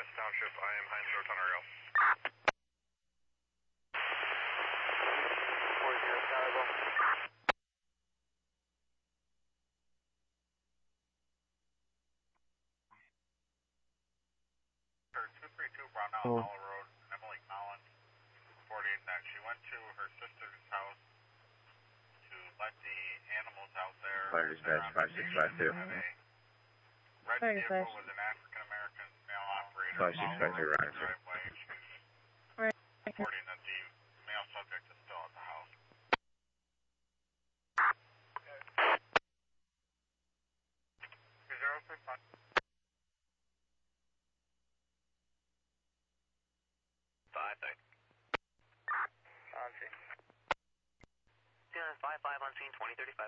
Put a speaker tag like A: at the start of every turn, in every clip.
A: West Township, I am Heinz Road on rail. 40 Chicago. Her 232 Brownell Hollow Road, Emily Collins, reporting that she went to her sister's house to let the animals out there.
B: Fire dispatch 5652.
A: Red vehicle with an African-American male operator.
B: 5652, right, sir.
A: Right. Reporting that the male subject is still at the house. Is there also fun? Five, thanks. On scene. 5 on scene, 2035.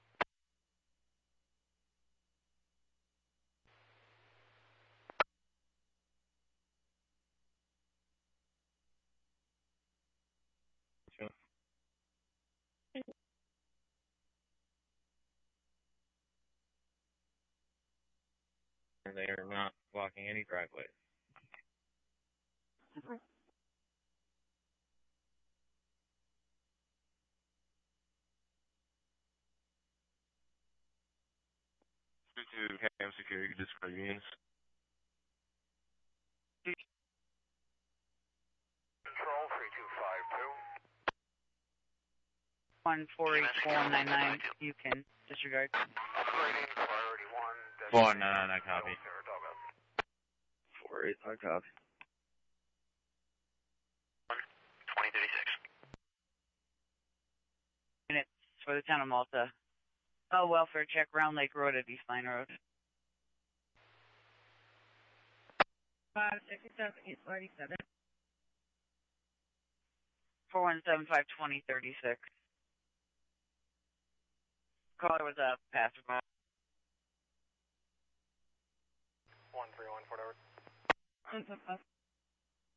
B: They are not blocking any driveways. To KM Security, describe units.
A: Control 3252.
C: 148-499, you can disregard.
A: Operating priority 1.
B: 499, I copy. 48, I copy.
A: 2036.
C: Units for the town of Malta. Oh, welfare check, Round Lake Road at East Line Road.
D: 567 East 47.
C: 4175-2036. Caller was a passerby.
A: 131 Fort Edward.